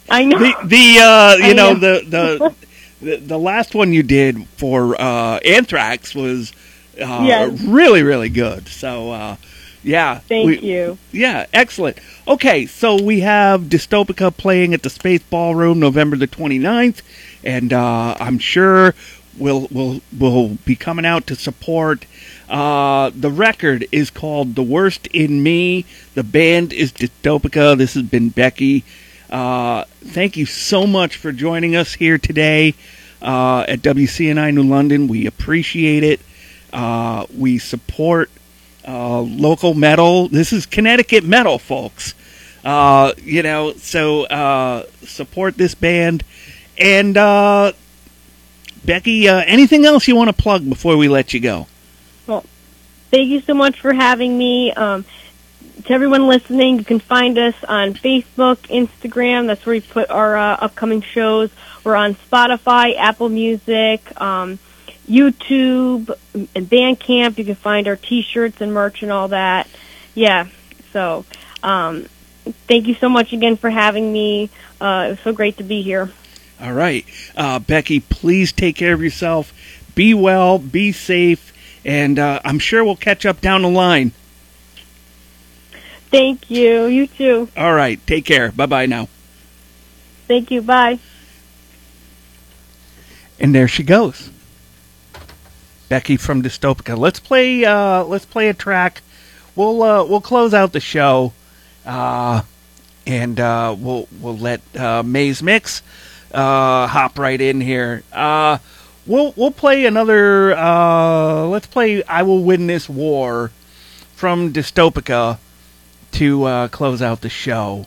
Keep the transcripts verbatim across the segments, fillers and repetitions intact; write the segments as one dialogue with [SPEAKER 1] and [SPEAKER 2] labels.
[SPEAKER 1] I know.
[SPEAKER 2] The, the uh, you know,
[SPEAKER 1] know.
[SPEAKER 2] the, the the the last one you did for uh, Anthrax was uh,
[SPEAKER 1] Yes.
[SPEAKER 2] really, really good. So, uh, yeah.
[SPEAKER 1] Thank
[SPEAKER 2] we,
[SPEAKER 1] you.
[SPEAKER 2] Yeah, excellent. Okay, so we have Dystopica playing at the Space Ballroom November the twenty-ninth, and uh, I'm sure we'll, we'll, we'll be coming out to support. Uh, the record is called The Worst in Me. The band is Dystopica. This has been Becky. Uh, thank you so much for joining us here today uh, at W C N I New London. We appreciate it. Uh, we support uh, local metal. This is Connecticut metal, folks. Uh, you know, so uh, support this band. And uh, Becky, uh, anything else you want to plug before we let you go?
[SPEAKER 1] Well, thank you so much for having me. Um, to everyone listening, you can find us on Facebook, Instagram. That's where we put our uh, upcoming shows. We're on Spotify, Apple Music, um, YouTube, and Bandcamp. You can find our T-shirts and merch and all that. Yeah, so um, thank you so much again for having me. Uh, it was so great to be here.
[SPEAKER 2] All right. Uh, Becky, please take care of yourself. Be well, be safe, and uh, I'm sure we'll catch up down the line.
[SPEAKER 1] Thank you. You too.
[SPEAKER 2] All right. Take care. Bye-bye now.
[SPEAKER 1] Thank you. Bye.
[SPEAKER 2] And there she goes. Becky from Dystopica. Let's play uh, let's play a track. We'll uh, we'll close out the show. Uh, and uh, we'll we'll let uh, Maze Mix uh, hop right in here. Uh, we'll we'll play another uh, let's play I Will Win This War from Dystopica to uh, close out the show.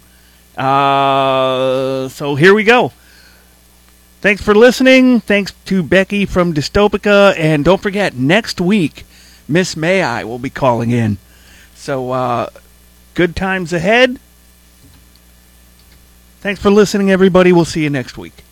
[SPEAKER 2] Uh, so here we go. Thanks for listening. Thanks to Becky from Dystopica. And don't forget, next week, Miss May I will be calling in. So, uh, good times ahead. Thanks for listening, everybody. We'll see you next week.